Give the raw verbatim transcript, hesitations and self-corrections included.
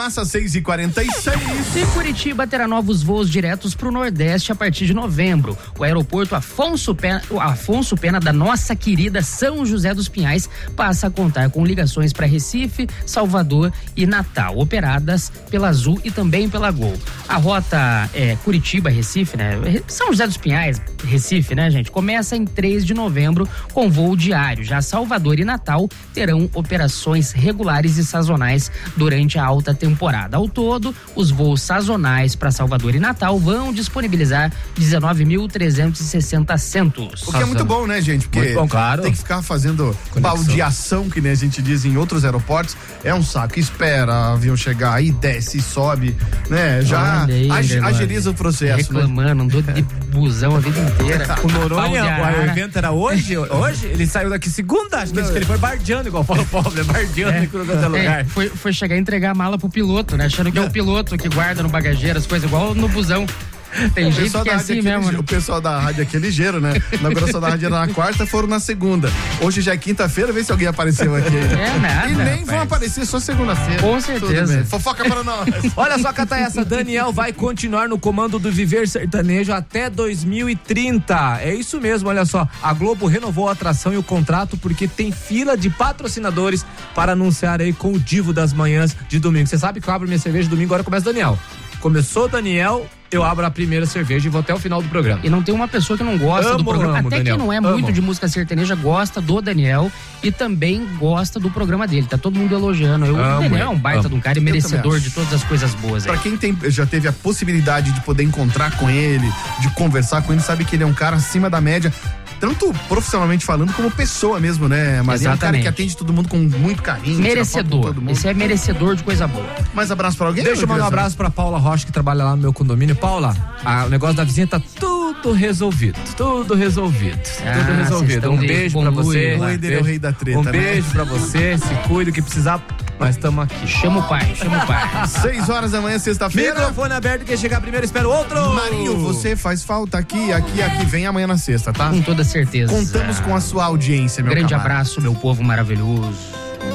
Passa seis e quarenta e seis. E Curitiba terá novos voos diretos para o Nordeste a partir de novembro. O aeroporto Afonso Pena, Afonso Pena da nossa querida São José dos Pinhais passa a contar com ligações para Recife, Salvador e Natal, operadas pela Azul e também pela Gol. A rota é, Curitiba-Recife, né? São José dos Pinhais, Recife, né, gente? Começa em três de novembro com voo diário. Já Salvador e Natal terão operações regulares e sazonais durante a alta temporada. Temporada. Ao todo, os voos sazonais para Salvador e Natal vão disponibilizar dezenove mil trezentos e sessenta assentos. O que é muito bom, né, gente? Porque muito bom, claro. Tem que ficar fazendo conexão, baldeação, que nem a gente diz em outros aeroportos. É um saco. Espera o avião chegar, aí desce e sobe, né? Já aí, ag agiliza o processo. Reclamando, andou de busão a vida inteira. O Noronha, o evento era hoje? Hoje? Ele saiu daqui segunda, acho que ele foi bardeando, igual fala o pobre, bardeando é, em todo lugar. É, foi, foi chegar a entregar a mala pro piloto, né? Achando que é o piloto que guarda no bagageiro as coisas, igual no busão. Tem gente que é assim mesmo. Ligeiro, o pessoal da rádio aqui é ligeiro, né? Na inauguração da rádio era na quarta, foram na segunda. Hoje já é quinta-feira, vê se alguém apareceu aqui. É nada. E nem rapaz. vão aparecer só segunda-feira. Com certeza. Fofoca para nós. Olha só, cata essa, Daniel vai continuar no comando do Viver Sertanejo até dois mil e trinta. É isso mesmo, olha só. A Globo renovou a atração e o contrato porque tem fila de patrocinadores para anunciar aí com o Divo das manhãs de domingo. Você sabe que eu abro minha cerveja domingo, agora começa o Daniel. Começou o Daniel, eu abro a primeira cerveja e vou até o final do programa. E não tem uma pessoa que não gosta amo, do programa. amo, Até Daniel. quem não é amo. muito de música sertaneja gosta do Daniel e também gosta do programa dele. Tá todo mundo elogiando. Eu, Amo, o Daniel é um baita amo. de um cara e merecedor de todas as coisas boas. Pra quem tem, já teve a possibilidade de poder encontrar com ele, de conversar com ele, sabe que ele é um cara acima da média. Tanto profissionalmente falando, como pessoa mesmo, né, Maria? É um cara que atende todo mundo com muito carinho. Merecedor. Esse é merecedor de coisa boa. Mais abraço pra alguém? Deixa eu mandar um abraço pra Paula Rocha, que trabalha lá no meu condomínio. Paula, a, o negócio da vizinha tá tudo resolvido. Tudo resolvido. Ah, tudo resolvido. Um beijo pra você. O líder é o rei da treta. Um beijo né? pra você. Se cuide, o que precisar, nós estamos aqui. Chama o pai, chama o pai. Seis horas da manhã, sexta-feira. Microfone aberto, quem chegar primeiro espera o outro. Marinho, você faz falta aqui, aqui, aqui. Vem amanhã na sexta, tá? Com toda certeza. Contamos com a sua audiência, meu Grande camarada. abraço, meu povo maravilhoso.